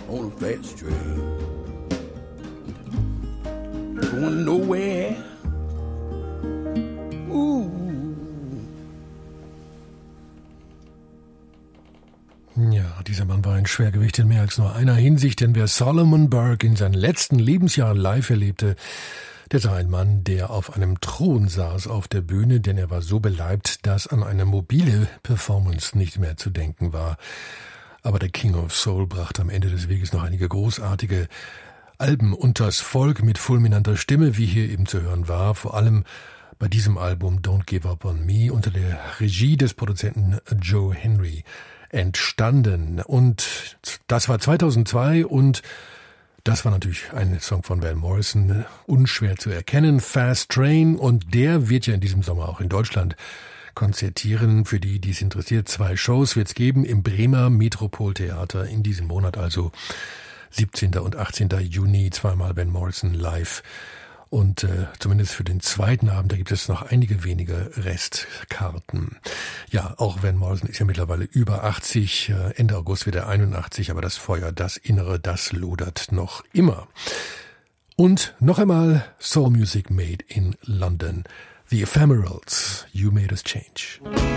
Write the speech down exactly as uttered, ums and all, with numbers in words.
on a fast train, going nowhere. Ooh. Ja, dieser Mann war ein Schwergewicht in mehr als nur einer Hinsicht, denn wer Solomon Burke in seinen letzten Lebensjahren live erlebte, der sah ein Mann, der auf einem Thron saß auf der Bühne, denn er war so beleibt, dass an eine mobile Performance nicht mehr zu denken war. Aber der King of Soul brachte am Ende des Weges noch einige großartige Alben unters Volk mit fulminanter Stimme, wie hier eben zu hören war, vor allem bei diesem Album Don't Give Up on Me unter der Regie des Produzenten Joe Henry entstanden. Und das war zweitausendzwei und das war natürlich ein Song von Van Morrison, unschwer zu erkennen, Fast Train, und der wird ja in diesem Sommer auch in Deutschland konzertieren. Für die, die es interessiert, zwei Shows wird es geben im Bremer Metropoltheater in diesem Monat, also siebzehnten und achtzehnten Juni, zweimal Van Morrison live. Und äh, zumindest für den zweiten Abend, da gibt es noch einige wenige Restkarten. Ja, auch Van Morrison ist ja mittlerweile über achtzig, äh, Ende August wird er einundachtzig, aber das Feuer, das Innere, das lodert noch immer. Und noch einmal Soul Music made in London. The Ephemerals, You Made Us Change.